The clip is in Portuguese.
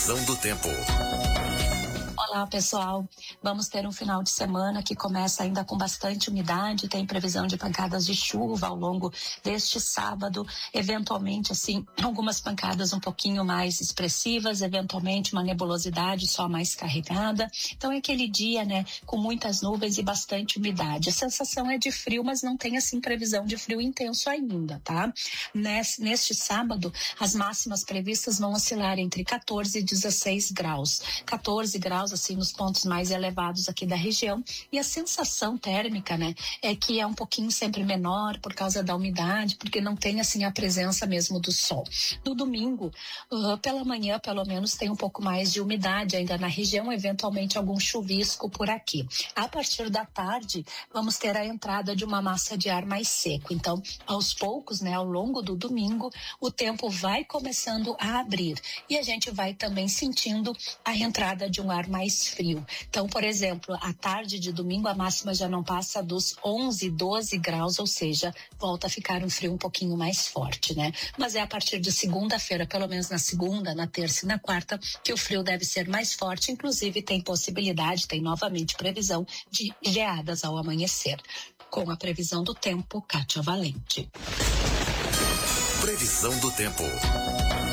Previsão do tempo. Olá, pessoal. Vamos ter um final de semana que começa ainda com bastante umidade, tem previsão de pancadas de chuva ao longo deste sábado, eventualmente, assim, algumas pancadas um pouquinho mais expressivas, eventualmente uma nebulosidade só mais carregada. Então é aquele dia, né, com muitas nuvens e bastante umidade. A sensação é de frio, mas não tem, assim, previsão de frio intenso ainda, tá? Neste sábado, as máximas previstas vão oscilar entre 14 e 16 graus. 14 graus, assim, nos pontos mais elevados aqui da região, e a sensação térmica, né, é que é um pouquinho sempre menor por causa da umidade, porque não tem, assim, a presença mesmo do sol. No domingo, pela manhã, pelo menos, tem um pouco mais de umidade ainda na região, eventualmente algum chuvisco por aqui. A partir da tarde, vamos ter a entrada de uma massa de ar mais seco. Então, aos poucos, né, ao longo do domingo, o tempo vai começando a abrir e a gente vai também sentindo a entrada de um ar mais frio. Então, por exemplo, à tarde de domingo a máxima já não passa dos 11, 12 graus, ou seja, volta a ficar um frio um pouquinho mais forte, né? Mas é a partir de segunda-feira, pelo menos na segunda, na terça e na quarta, que o frio deve ser mais forte, inclusive tem novamente previsão de geadas ao amanhecer. Com a previsão do tempo, Kátia Valente. Previsão do tempo.